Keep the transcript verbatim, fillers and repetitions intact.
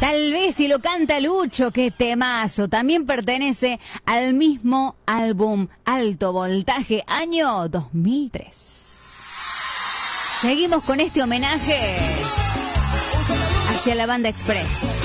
Tal vez si lo canta Lucho, qué temazo. También pertenece al mismo álbum Alto Voltaje, año dos mil tres. Seguimos con este homenaje hacia la Banda Express.